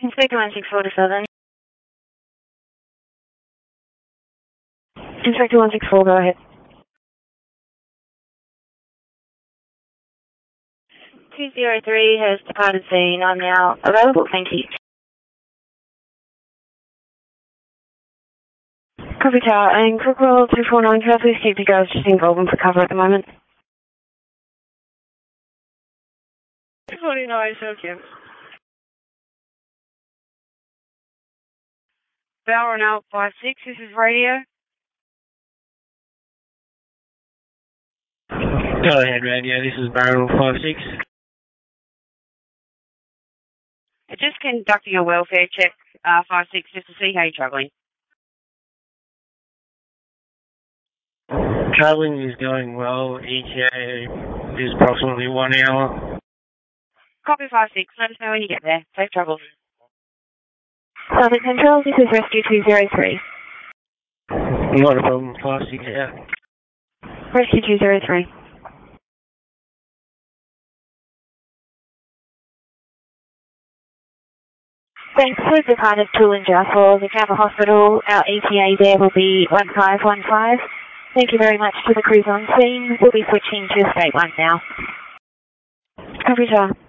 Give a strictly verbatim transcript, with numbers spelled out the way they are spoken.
Inspector one six four to Southern. Inspector one six four, go ahead. two zero three has departed scene. I'm now available, thank you. Copy tower, and Crookwell two four nine, can I please keep you guys just involved for cover at the moment? two forty-nine, okay. Bowron out five six, this is radio. Go ahead, radio, this is Barrel five six. Just conducting a welfare check, uh, five six, just to see how you're travelling. Travelling is going well. E T A is approximately one hour. Copy five six, let us know when you get there. Safe travels. Southern Control, this is Rescue two zero three. Not a problem, five six out. Rescue two zero three. Thanks for the kind of Toolingen for the Camper Hospital. Our E T A there will be one five one five. Thank you very much to the crews on scene. We'll be switching to State one now. Copy, sir.